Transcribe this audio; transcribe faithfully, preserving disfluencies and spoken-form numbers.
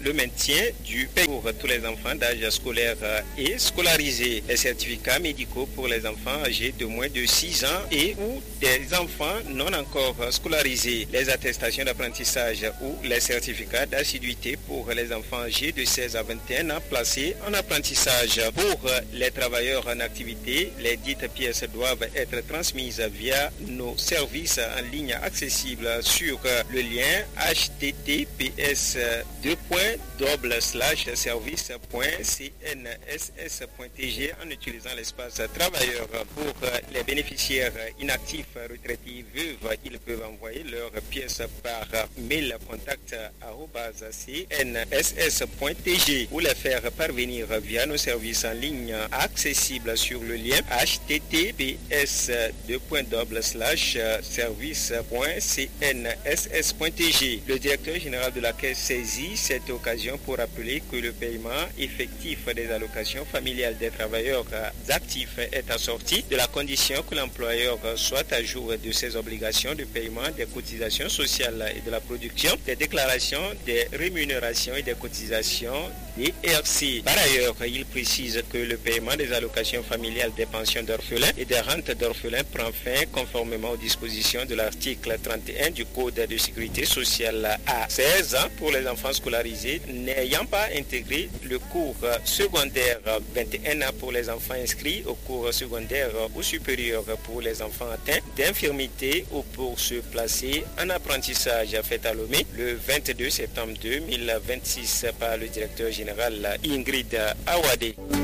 le maintien du paiement pour tous les enfants d'âge scolaire et scolarisés. Les certificats médicaux pour les enfants âgés de moins de six ans et ou des enfants non encore scolarisés. Les attestations d'apprentissage ou les certificats d'assiduité pour les enfants âgés de seize à vingt et un ans placés en apprentissage. Pour les travailleurs en activité, les dites pièces doivent être transmises via nos services en ligne accessibles sur le lien h t t p s deux points double slash service point c n s s point t g en utilisant l'espace travailleurs. Pour les bénéficiaires inactifs, retraités, veuves, ils peuvent envoyer leurs pièces par mail contact arobase c n s s point t g ou les faire parvenir via nos services en ligne accessibles sur le lien h t t p s deux points double slash service point c n s s point t g. Le directeur général de la Caisse saisit cette occasion pour rappeler que le paiement effectif des allocations familiales des travailleurs actifs est assorti de la condition que l'employeur soit à jour de ses obligations de paiement des cotisations sociales et de la production des déclarations des rémunérations et des cotisations des R C. Par ailleurs, il précise que le paiement des allocations familiales des pensions d'orphelins et des rentes d'orphelins prend fin conformément aux dispositions de l'article trente et un du Code de sécurité sociale à seize ans pour les enfants scolarisés n'ayant pas intégré le cours secondaire, vingt et un ans pour les enfants inscrits au cours secondaire ou supérieur pour les enfants atteints d'infirmité ou pour se placer en apprentissage. Fait à Lomé le vingt-deux septembre deux mille vingt-six par le directeur général Ingrid Awade.